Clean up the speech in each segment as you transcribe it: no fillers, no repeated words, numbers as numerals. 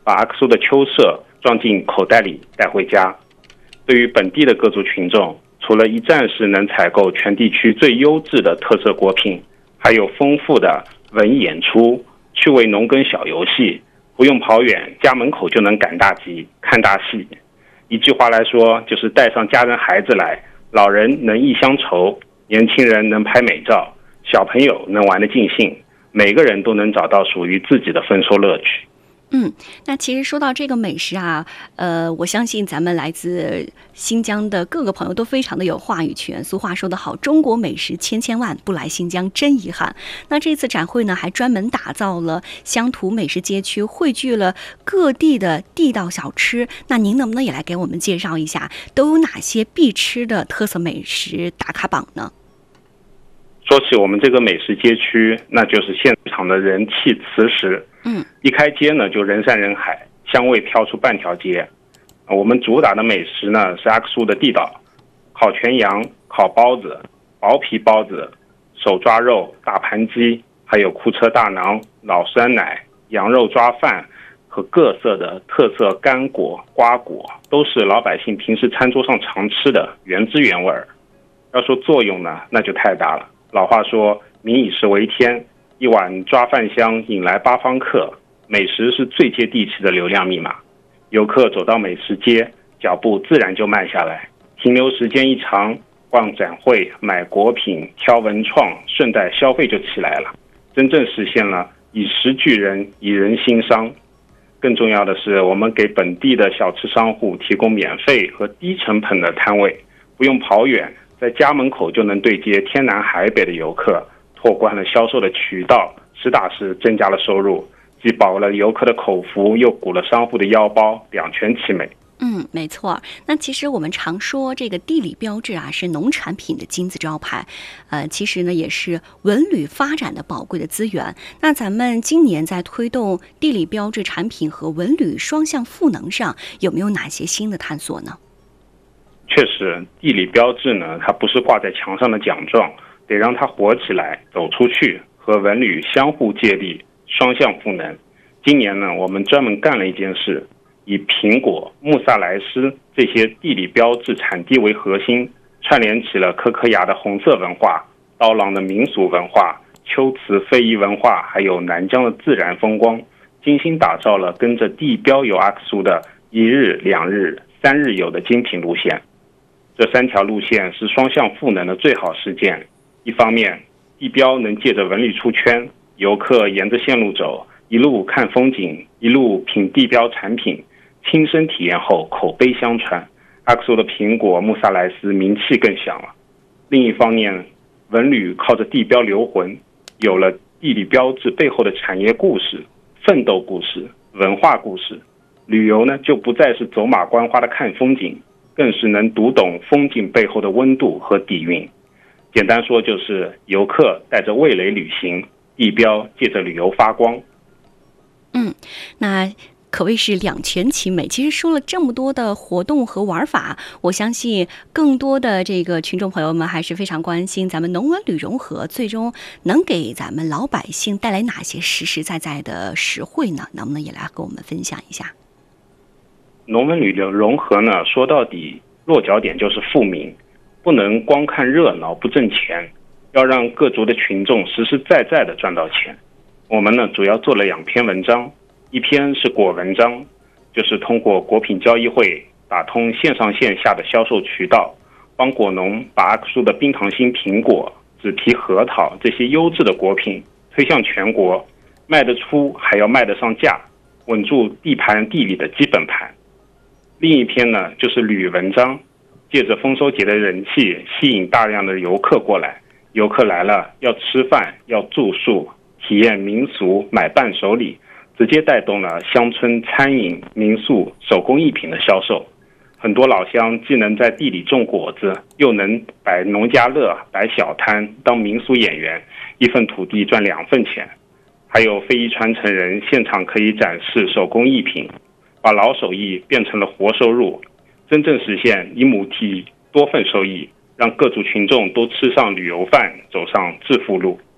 把阿克苏的秋色装进口袋里带回家。对于本地的各族群众，除了一站式能采购全地区最优质的特色果品，还有丰富的文艺演出、趣味农耕小游戏，不用跑远，家门口就能赶大集、看大戏。一句话来说，就是带上家人孩子来，老人能一乡愁，年轻人能拍美照，小朋友能玩得尽兴，每个人都能找到属于自己的丰收乐趣。 那其实说到这个美食啊，我相信咱们来自新疆的各个朋友都非常的有话语权。俗话说得好，中国美食千千万，不来新疆真遗憾。那这次展会呢，还专门打造了乡土美食街区，汇聚了各地的地道小吃。那您能不能也来给我们介绍一下，都有哪些必吃的特色美食打卡榜呢？ 说起我们这个美食街区，那就是现场的人气磁石。一开街呢就人山人海，香味飘出半条街。我们主打的美食呢是阿克苏的地道，烤全羊、烤包子、薄皮包子、手抓肉、大盘鸡，还有库车大馕、老酸奶、羊肉抓饭和各色的特色干果、瓜果，都是老百姓平时餐桌上常吃的原汁原味。要说作用呢，那就太大了。老话说民以食为天，一碗抓饭香引来八方客，美食是最接地气的流量密码。游客走到美食街，脚步自然就慢下来，停留时间一长，逛展会、买果品、挑文创，顺带消费就起来了，真正实现了以食聚人，以人兴商。更重要的是，我们给本地的小吃商户提供免费和低成本的摊位，不用跑远，在家门口就能对接天南海北的游客，拓宽了销售的渠道，实打实增加了收入，既饱了游客的口福，又鼓了商户的腰包，两全其美。 没错。那其实我们常说这个地理标志啊，是农产品的金字招牌，其实呢也是文旅发展的宝贵的资源。那咱们今年在推动地理标志产品和文旅双向赋能上，有没有哪些新的探索呢？ 确实，地理标志呢，它不是挂在墙上的奖状，得让它活起来，走出去，和文旅相互借力，双向赋能。今年呢，我们专门干了一件事，以苹果、穆萨莱斯这些地理标志产地为核心，串联起了可可亚的红色文化、刀郎的民俗文化、秋瓷非遗文化，还有南疆的自然风光，精心打造了跟着地标游阿克苏的1日、2日、3日游的精品路线。这3条路线是双向赋能的最好实践。一方面，地标能借着文旅出圈，游客沿着线路走，一路看风景，一路品地标产品，亲身体验后口碑相传，阿克苏的苹果、穆萨莱斯名气更响了。另一方面，文旅靠着地标留魂，有了地理标志背后的产业故事、奋斗故事、文化故事。旅游呢，就不再是走马观花的看风景，更是能读懂风景背后的温度和底蕴。简单说，就是游客带着味蕾旅行，地标借着旅游发光。 那可谓是两全其美。其实说了这么多的活动和玩法，我相信更多的这个群众朋友们还是非常关心咱们农文旅融合最终能给咱们老百姓带来哪些实实在在的实惠呢？能不能也来跟我们分享一下？ 农文旅的融合呢，说到底落脚点就是富民，不能光看热闹不挣钱，要让各族的群众实实在在的赚到钱。我们呢主要做了2篇文章，一篇是果文章，就是通过果品交易会打通线上线下的销售渠道，帮果农把阿克苏的冰糖心苹果、紫皮核桃这些优质的果品推向全国，卖得出还要卖得上价，稳住地盘地理的基本盘。另一篇呢就是旅文章，借着丰收节的人气，吸引大量的游客过来。游客来了，要吃饭，要住宿，体验民俗，买伴手礼，直接带动了乡村餐饮、民宿、手工艺品的销售。很多老乡既能在地里种果子，又能摆农家乐、摆小摊，当民俗演员，一份土地赚2份钱。还有非遗传承人现场可以展示手工艺品，把老手艺变成了活收入，真正实现一亩地多份收益，让各族群众都吃上旅游饭，走上致富路。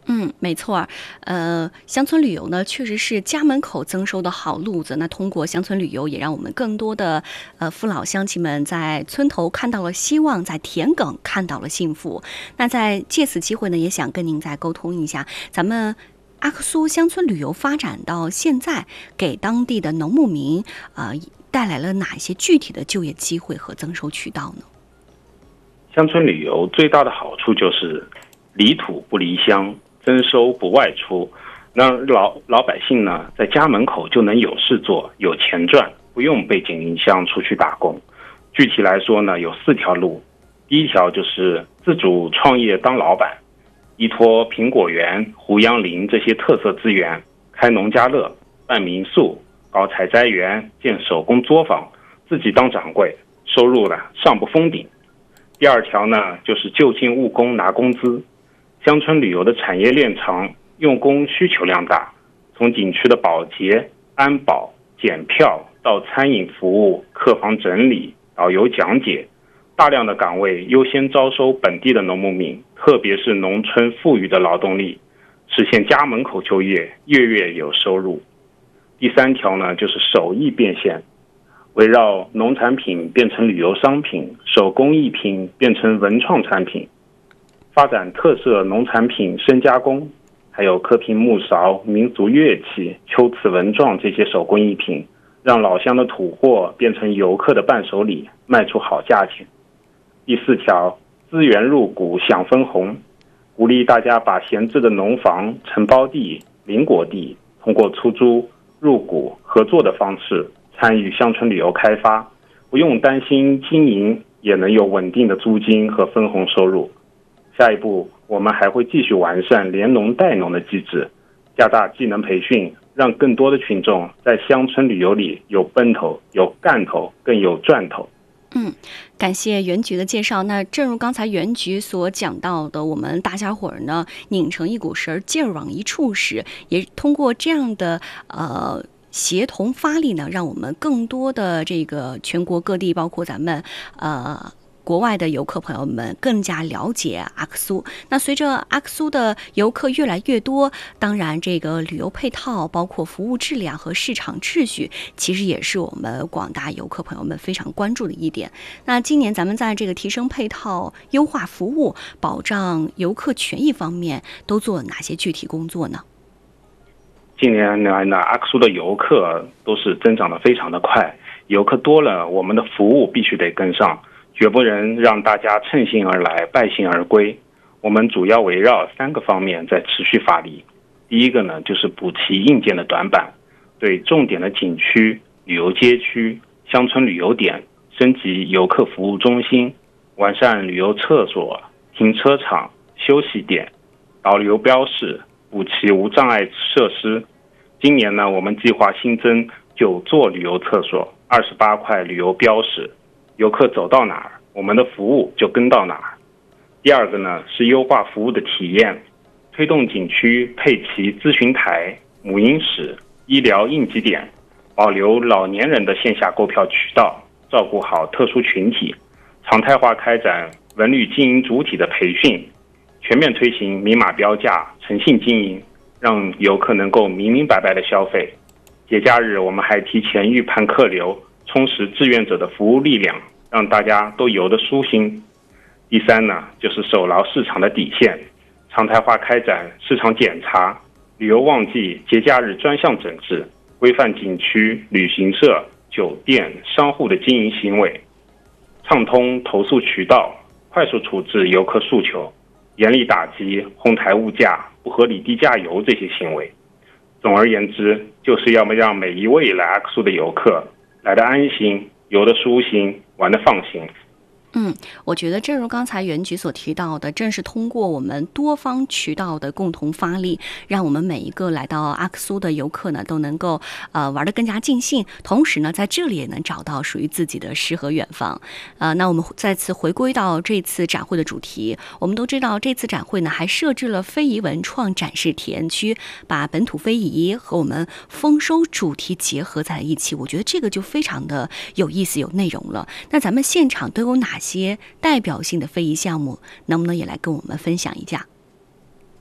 没错。乡村旅游呢，确实是家门口增收的好路子。那通过乡村旅游，也让我们更多的父老乡亲们在村头看到了希望，在田埂看到了幸福。那在借此机会呢，也想跟您再沟通一下，咱们阿克苏乡村旅游发展到现在，给当地的农牧民带来了哪些具体的就业机会和增收渠道呢？ 乡村旅游最大的好处就是离土不离乡，增收不外出，让老百姓呢在家门口就能有事做，有钱赚，不用背井离乡出去打工。具体来说呢，有4条路。第一条就是自主创业当老板，依托苹果园、胡杨林这些特色资源，开农家乐、办民宿、搞采摘园、建手工作坊，自己当掌柜，收入呢上不封顶。第二条呢，就是就近务工拿工资。乡村旅游的产业链长，用工需求量大，从景区的保洁、安保、检票到餐饮服务、客房整理、导游讲解，大量的岗位优先招收本地的农牧民，特别是农村富裕的劳动力，实现家门口就业，月月有收入。第3条呢，就是手艺变现，围绕农产品变成旅游商品，手工艺品变成文创产品，发展特色农产品深加工，还有刻屏木勺、民族乐器、秋瓷文状这些手工艺品，让老乡的土货变成游客的伴手礼，卖出好价钱。第4条，资源入股享分红，鼓励大家把闲置的农房、承包地、邻国地，通过出租、入股、合作的方式参与乡村旅游开发，不用担心经营，也能有稳定的租金和分红收入。下一步，我们还会继续完善联农带农的机制，加大技能培训，让更多的群众在乡村旅游里有奔头、有干头，更有赚头。 感谢袁局的介绍。那正如刚才袁局所讲到的，我们大家伙儿呢拧成一股绳，劲儿往一处使，也通过这样的协同发力呢，让我们更多的这个全国各地，包括咱们国外的游客朋友们更加了解阿克苏。那随着阿克苏的游客越来越多，当然这个旅游配套包括服务质量和市场秩序，其实也是我们广大游客朋友们非常关注的一点。那今年咱们在这个提升配套、优化服务、保障游客权益方面都做了哪些具体工作呢？ 近年来呢，阿克苏的游客都是增长得非常的快，游客多了，我们的服务必须得跟上，绝不能让大家乘兴而来，败兴而归。我们主要围绕3个方面在持续发力。第一个呢，就是补齐硬件的短板，对重点的景区、旅游街区、乡村旅游点升级游客服务中心，完善旅游厕所、停车场、休息点、导游标识，补齐无障碍设施。今年呢，我们计划新增9座旅游厕所、28块旅游标识，游客走到哪儿，我们的服务就跟到哪儿。第二个呢，是优化服务的体验，推动景区配齐咨询台、母婴室、医疗应急点，保留老年人的线下购票渠道，照顾好特殊群体，常态化开展文旅经营主体的培训，全面推行明码标价、诚信经营，让游客能够明明白白的消费。节假日我们还提前预判客流，充实志愿者的服务力量，让大家都游得舒心。第3呢，就是守牢市场的底线，常态化开展市场检查，旅游旺季、节假日专项整治，规范景区、旅行社、酒店、商户的经营行为，畅通投诉渠道，快速处置游客诉求，严厉打击哄抬物价、不合理低价游这些行为。总而言之，就是要让每一位来阿克苏的游客来得安心，游得舒心，玩得放心。 我觉得正如刚才袁局所提到的，正是通过我们多方渠道的共同发力，让我们每一个来到阿克苏的游客呢，都能够玩得更加尽兴，同时呢，在这里也能找到属于自己的诗和远方。那我们再次回归到这次展会的主题，我们都知道这次展会呢，还设置了非遗文创展示体验区，把本土非遗和我们丰收主题结合在一起，我觉得这个就非常的有意思、有内容了。那咱们现场都有哪些代表性的非遗项目，能不能也来跟我们分享一下？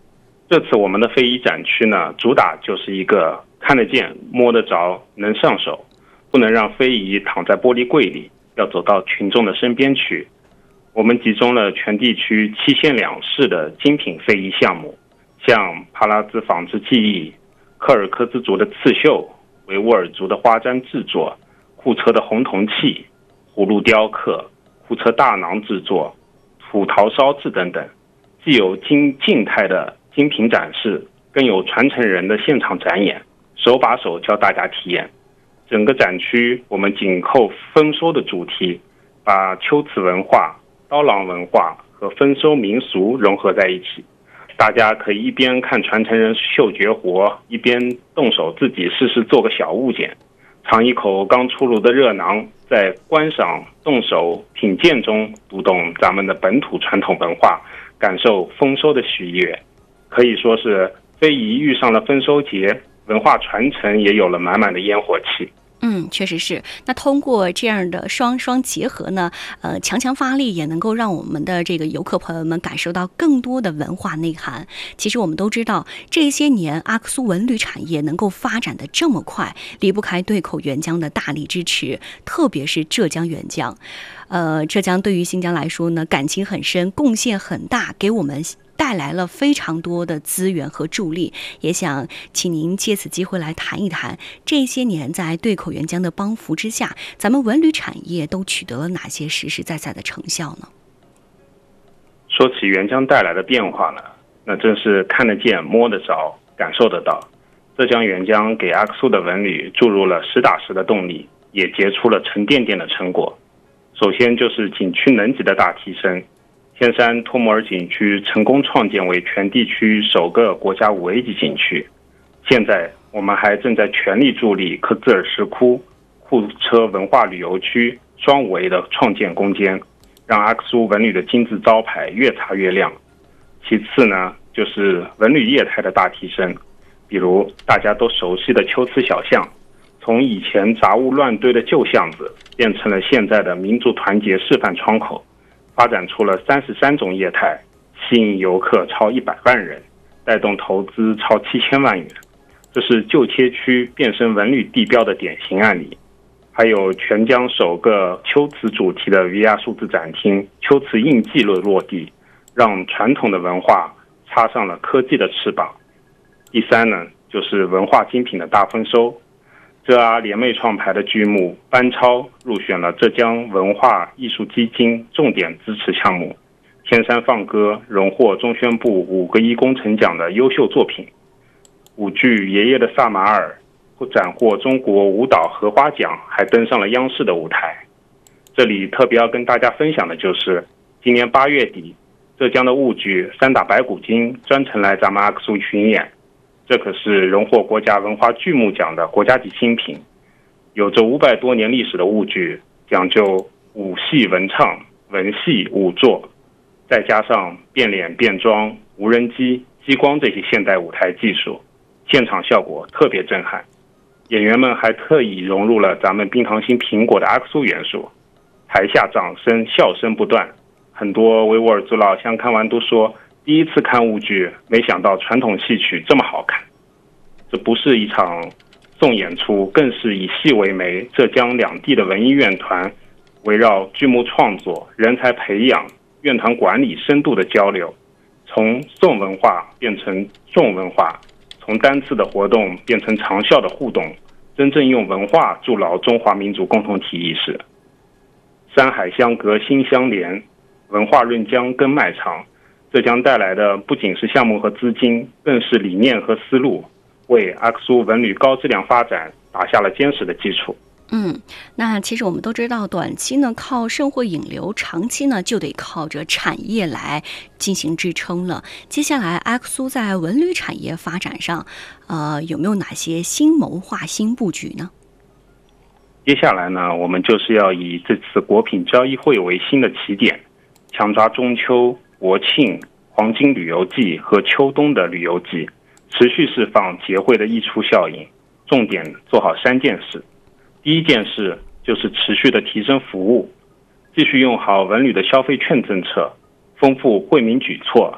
这次我们的非遗展区呢，主打就是一个看得见、摸得着、能上手，不能让非遗躺在玻璃柜里，要走到群众的身边去。我们集中了全地区7县2市的精品非遗项目，像帕拉兹纺织技艺、柯尔克孜族的刺绣、维吾尔族的花毡制作、库车的红铜器、葫芦雕刻、库车大囊制作、土陶烧制等等，既有静态的精品展示，更有传承人的现场展演，手把手教大家体验。整个展区我们紧扣丰收的主题，把秋瓷文化、刀郎文化和丰收民俗融合在一起。大家可以一边看传承人嗅觉活，一边动手自己试试做个小物件，尝一口刚出炉的热馕，在观赏、动手、品鉴中读懂咱们的本土传统文化，感受丰收的喜悦。可以说是非遗遇上了丰收节，文化传承也有了满满的烟火气。 确实是。那通过这样的双结合呢，强发力也能够让我们的这个游客朋友们感受到更多的文化内涵。其实我们都知道，这些年阿克苏文旅产业能够发展的这么快，离不开对口援疆的大力支持，特别是浙江援疆。浙江对于新疆来说呢，感情很深，贡献很大，给我们带来了非常多的资源和助力。也想请您借此机会来谈一谈，这些年在对口援疆的帮扶之下，咱们文旅产业都取得了哪些实实在在的成效呢？ 说起援疆带来的变化呢，那真是看得见、摸得着、感受得到。浙江援疆给阿克苏的文旅注入了实打实的动力，也结出了沉甸甸的成果。首先就是景区能级的大提升，天山托木尔景区成功创建为全地区首个国家5A级景区。现在我们还正在全力助力克孜尔石窟、库车文化旅游区双5A的创建攻坚，让阿克苏文旅的金字招牌越擦越亮。其次呢，就是文旅业态的大提升，比如大家都熟悉的秋瓷小巷，从以前杂物乱堆的旧巷子，变成了现在的民族团结示范窗口，发展出了33种业态，吸引游客超100万人，带动投资超7000万元。这是旧街区变身文旅地标的典型案例。还有全疆首个秋瓷主题的 VR 数字展厅，秋瓷印记落地，让传统的文化插上了科技的翅膀。第三呢，就是文化精品的大丰收。浙阿联袂创排的剧目《班超》入选了浙江文化艺术基金重点支持项目，天山放歌荣获中宣部5个1工程奖的优秀作品，舞剧《爷爷的萨马尔》斩获中国舞蹈荷花奖，还登上了央视的舞台。这里特别要跟大家分享的就是，今年8月底，浙江的舞剧《三打白骨精》专程来咱们阿克苏巡演，这可是荣获国家文化剧目奖的国家级新品。有着500多年历史的舞剧，讲究舞戏文唱、文戏舞作，再加上变脸变装、无人机、激光这些现代舞台技术，现场效果特别震撼。演员们还特意融入了咱们冰糖心苹果的阿克苏元素，台下掌声笑声不断。很多维吾尔族老乡看完都说，第一次看舞剧，没想到传统戏曲这么好看。这不是一场送演出，更是以戏为媒，浙江两地的文艺院团围绕剧目创作、人才培养、院团管理深度的交流，从颂文化变成重文化，从单次的活动变成长效的互动，真正用文化筑牢中华民族共同体意识。山海相隔心相连，文化润疆根脉长。浙江带来的不仅是项目和资金，更是理念和思路，为阿克苏文旅高质量发展打下了坚实的基础。 那其实我们都知道，短期呢靠盛会引流，长期呢就得靠着产业来进行支撑了。接下来阿克苏在文旅产业发展上，有没有哪些新谋划、新布局呢？ 接下来呢，我们就是要以这次国品交易会为新的起点，强抓中秋、国庆、黄金旅游季和秋冬的旅游季，持续释放节会的溢出效应，重点做好3件事。第一件事就是持续的提升服务，继续用好文旅的消费券政策，丰富惠民举措，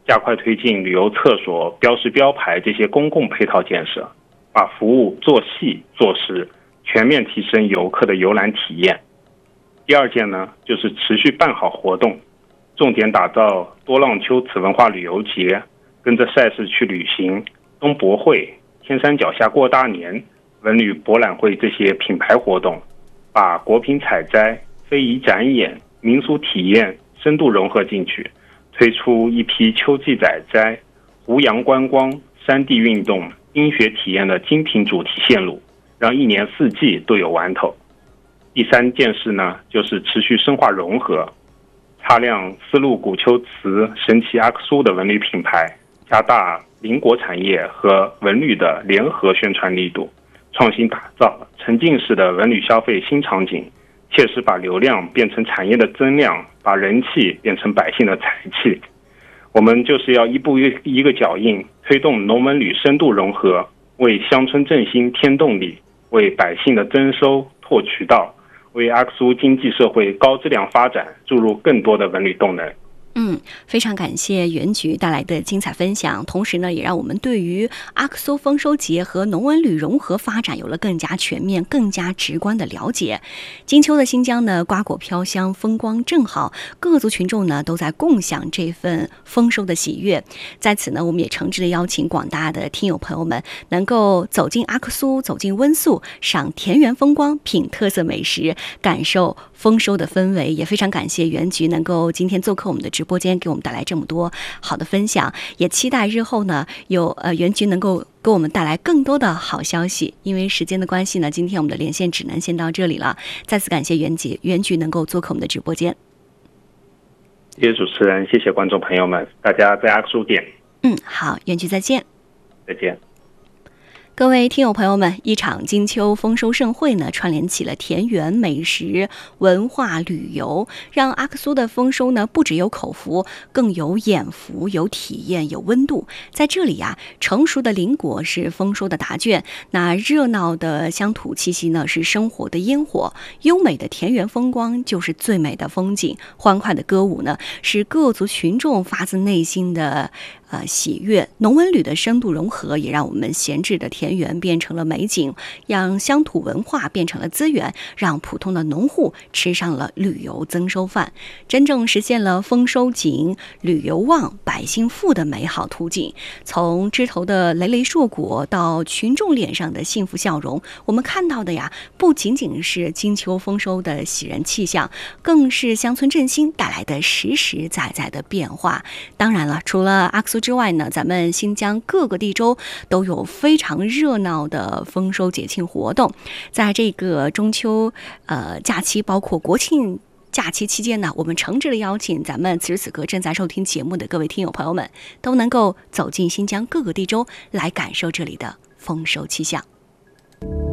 加快推进旅游厕所、标识标牌这些公共配套建设，把服务做细做实，全面提升游客的游览体验。第二件呢，就是持续办好活动，重点打造多浪丘次文化旅游节，跟着赛事去旅行，东博会、天山脚下过大年、文旅博览会这些品牌活动，把国品采摘、非遗展演、民俗体验深度融合进去，推出一批秋季采摘、湖洋观光、山地运动、冰雪体验的精品主题线路，让一年四季都有玩头。第三件事呢，就是持续深化融合，擦亮丝路古丘瓷、神奇阿克苏的文旅品牌，加大邻国产业和文旅的联合宣传力度，创新打造沉浸式的文旅消费新场景，切实把流量变成产业的增量，把人气变成百姓的财气。我们就是要一步一个脚印，推动农文旅深度融合，为乡村振兴添动力，为百姓的增收拓渠道，为阿克苏经济社会高质量发展注入更多的文旅动能。 非常感谢袁局带来的精彩分享，同时呢，也让我们对于阿克苏丰收节和农文旅融合发展有了更加全面、更加直观的了解。金秋的新疆呢，瓜果飘香，风光正好，各族群众呢都在共享这份丰收的喜悦。在此呢，我们也诚挚的邀请广大的听友朋友们能够走进阿克苏，走进温宿，赏田园风光，品特色美食，感受丰收的氛围。也非常感谢袁局能够今天做客我们的直播间，给我们带来这么多好的分享，也期待日后呢有袁局能够给我们带来更多的好消息。因为时间的关系呢，今天我们的连线只能先到这里了。再次感谢袁局能够做客我们的直播间。 谢谢主持人，谢谢观众朋友们，大家在阿克苏见。 好，袁局再见。 再见。 各位听友朋友们，一场金秋丰收盛会呢，串联起了田园美食、文化旅游，让阿克苏的丰收呢，不只有口福，更有眼福、有体验、有温度。在这里啊，成熟的邻国是丰收的答卷，那热闹的乡土气息呢，是生活的烟火，优美的田园风光就是最美的风景，欢快的歌舞呢，是各族群众发自内心的喜悦。农文旅的深度融合，也让我们闲置的田园变成了美景，让乡土文化变成了资源，让普通的农户吃上了旅游增收饭，真正实现了丰收景、旅游旺、百姓富的美好图景。从枝头的累累硕果到群众脸上的幸福笑容，我们看到的呀，不仅仅是金秋丰收的喜人气象，更是乡村振兴带来的实实在在的变化。当然了，除了阿克苏之外呢，咱们新疆各个地州都有非常热闹的丰收节庆活动。在这个中秋假期，包括国庆假期期间呢，我们诚挚的邀请咱们此时此刻正在收听节目的各位听友朋友们，都能够走进新疆各个地州，来感受这里的丰收气象。